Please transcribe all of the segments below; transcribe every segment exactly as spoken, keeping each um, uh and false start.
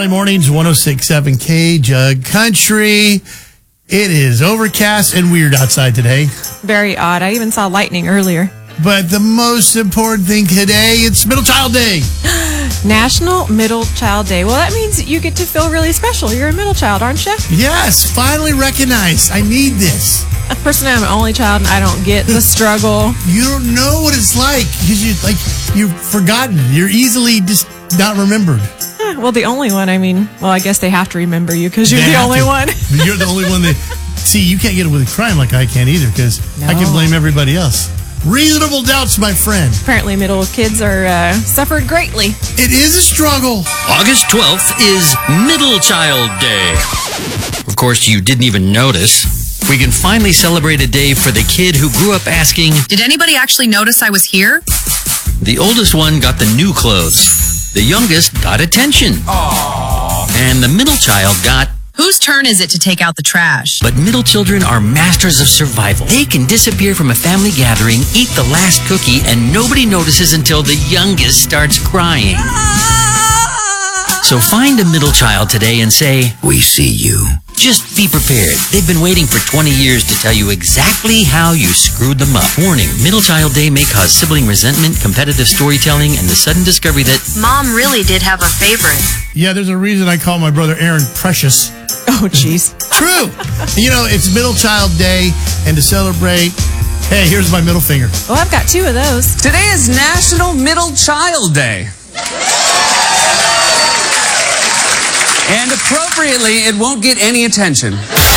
Valley Mornings, one oh six point seven K Jug Country. It is overcast and weird outside today. Very odd. I even saw lightning earlier. But the most important thing today, it's Middle Child Day. National Middle Child Day. Well, that means you get to feel really special. You're a middle child, aren't you? Yes, finally recognized. I need this. Personally, I'm an only child, and I don't get the struggle. You don't know what it's like because you like you're forgotten. You're easily just not remembered. Eh, well, the only one. I mean, well, I guess they have to remember you because you're They the have only to. one. You're the only one that. See, you can't get away with crime like I can either because No. I can blame everybody else. Reasonable doubts, my friend. Apparently, middle kids are uh, suffered greatly. It is a struggle. August twelfth is Middle Child Day. Of course, you didn't even notice. We can finally celebrate a day for the kid who grew up asking, "Did anybody actually notice I was here?" The oldest one got the new clothes. The youngest got attention. Aww. And the middle child got... Whose turn is it to take out the trash? But middle children are masters of survival. They can disappear from a family gathering, eat the last cookie, and nobody notices until the youngest starts crying. So find a middle child today and say, "We see you." Just be prepared. They've been waiting for twenty years to tell you exactly how you screwed them up. Warning, Middle Child Day may cause sibling resentment, competitive storytelling, and the sudden discovery that Mom really did have a favorite. Yeah, there's a reason I call my brother Aaron Precious. Oh, jeez. True. You know, it's Middle Child Day, and to celebrate, hey, here's my middle finger. Well, I've got two of those. Today is National Middle Child Day. And appropriately, it won't get any attention.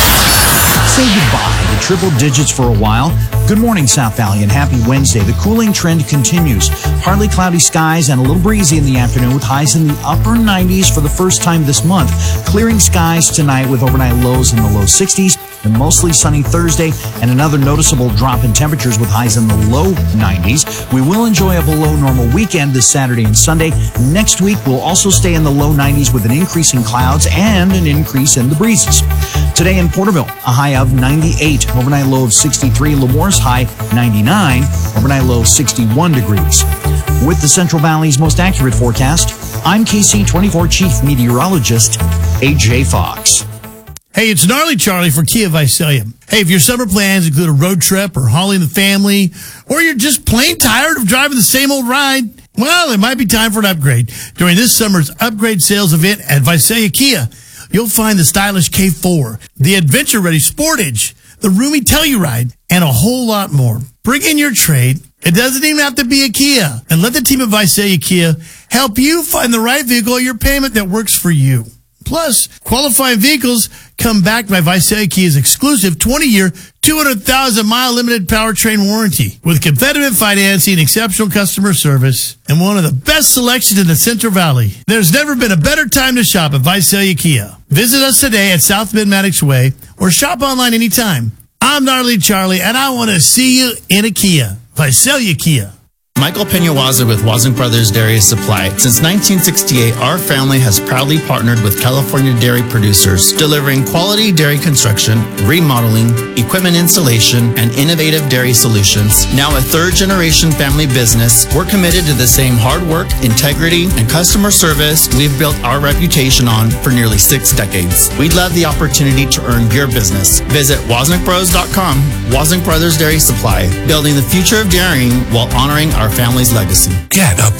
Say goodbye to triple digits for a while. Good morning, South Valley, and happy Wednesday. The cooling trend continues. Partly cloudy skies and a little breezy in the afternoon with highs in the upper nineties for the first time this month. Clearing skies tonight with overnight lows in the low sixties. And mostly sunny Thursday and another noticeable drop in temperatures with highs in the low nineties. We will enjoy a below normal weekend this Saturday and Sunday. Next week, we'll also stay in the low nineties with an increase in clouds and an increase in the breezes. Today in Porterville, a high of ninety-eight, overnight low of sixty-three, Lemore's high ninety-nine, overnight low sixty-one degrees. With the Central Valley's most accurate forecast, I'm K C twenty-four Chief Meteorologist A J Fox. Hey, it's Gnarly Charlie for Kia Visalia. Hey, if your summer plans include a road trip or hauling the family, or you're just plain tired of driving the same old ride, well, it might be time for an upgrade. During this summer's upgrade sales event at Visalia Kia, you'll find the stylish K four, the adventure-ready Sportage, the roomy Telluride, and a whole lot more. Bring in your trade. It doesn't even have to be a Kia. And let the team at Visalia Kia help you find the right vehicle or your payment that works for you. Plus, qualifying vehicles come backed by Visalia Kia's exclusive twenty-year, two hundred thousand mile limited powertrain warranty. With competitive financing, exceptional customer service, and one of the best selections in the Central Valley, there's never been a better time to shop at Visalia Kia. Visit us today at South Mid-Maddox Way or shop online anytime. I'm Gnarly Charlie, and I want to see you in a Kia. Visalia Kia. Michael Peña-Waza with Waznick Brothers Dairy Supply. Since nineteen sixty-eight, our family has proudly partnered with California dairy producers, delivering quality dairy construction, remodeling, equipment installation, and innovative dairy solutions. Now a third-generation family business, we're committed to the same hard work, integrity, and customer service we've built our reputation on for nearly six decades. We'd love the opportunity to earn your business. Visit Waznick Bros dot com. Waznick Brothers Dairy Supply, building the future of dairying while honoring our family's legacy. Get a